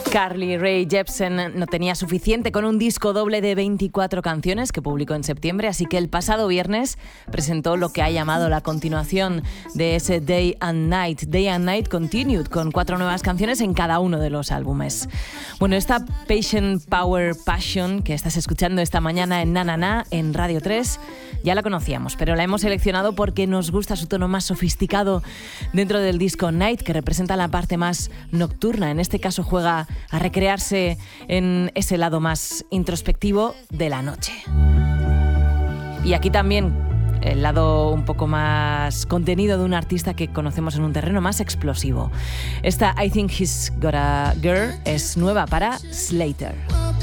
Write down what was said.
Carly Rae Jepsen no tenía suficiente con un disco doble de 24 canciones que publicó en septiembre, así que el pasado viernes presentó lo que ha llamado la continuación de ese Day and Night Continued, con 4 nuevas canciones en cada uno de los álbumes. Bueno, esta Patient Power Passion que estás escuchando esta mañana en Na Na Na, en Radio 3, ya la conocíamos, pero la hemos seleccionado porque nos gusta su tono más sofisticado dentro del disco Night, que representa la parte más nocturna. En este caso juega a recrearse en ese lado más introspectivo de la noche. Y aquí también el lado un poco más contenido de un artista que conocemos en un terreno más explosivo. Esta I Think He's Got a Girl es nueva para Slater.